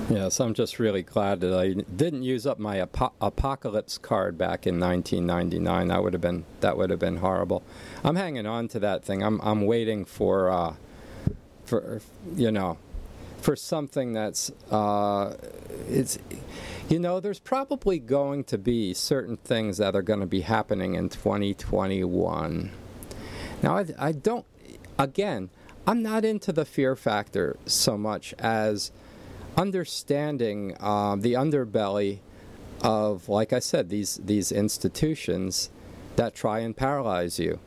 Yes, I'm just really glad that I didn't use up my apocalypse card back in 1999. That would have been horrible. I'm hanging on to that thing. I'm waiting for you know for something that's it's there's probably going to be certain things that are going to be happening in 2021. Now I don't, again, I'm not into the fear factor so much as understanding the underbelly of, like I said, these institutions that try and paralyze you.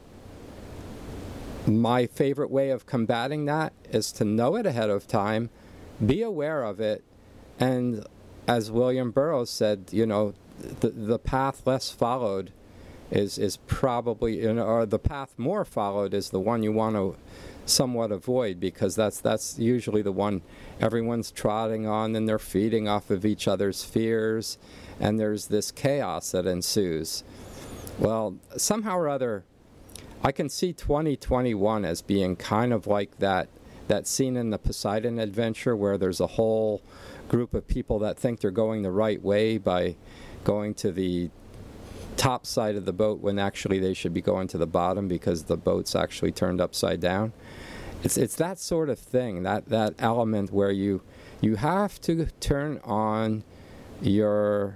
My favorite way of combating that is to know it ahead of time, be aware of it, and as William Burroughs said, the path less followed is probably, or the path more followed is the one you want to somewhat avoid, because that's usually the one everyone's trotting on, and they're feeding off of each other's fears, and there's this chaos that ensues. Well, somehow or other, I can see 2021 as being kind of like that scene in the Poseidon Adventure where there's a whole group of people that think they're going the right way by going to the top side of the boat when actually they should be going to the bottom because the boat's actually turned upside down. It's that sort of thing, that element where you have to turn on your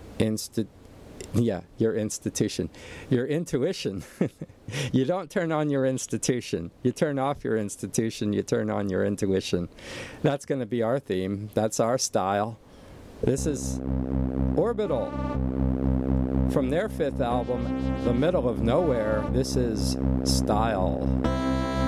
institution. Your intuition. You don't turn on your institution. You turn off your institution, you turn on your intuition. That's going to be our theme. That's our style. This is Orbital. From their fifth album, The Middle of Nowhere, this is Style.